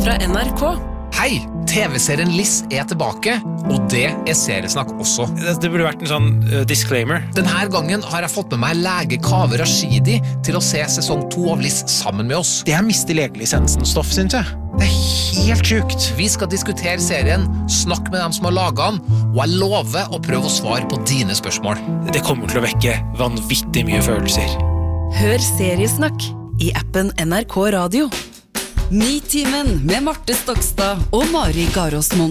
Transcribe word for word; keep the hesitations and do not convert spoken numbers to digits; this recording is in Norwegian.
fra N R K. Hei, T V-serien Liss er tilbake, og det er seriesnakk også. Det burde vært en sånn uh, disclaimer. Denne gangen har jeg fått med meg lege Kaveh Rashidi til å se sesong to av Liss sammen med oss. Det er miste legelisensen-stoff, synes jeg. Det er helt sjukt. Vi skal diskutere serien, snakke med dem som har laget den, og jeg lover å prøve å svare på dine spørsmål. Det kommer til å vekke vanvittig mye følelser. Hør seriesnakk i appen N R K Radio. Nitimen med Marte Stokstad og Mari Garåsmond.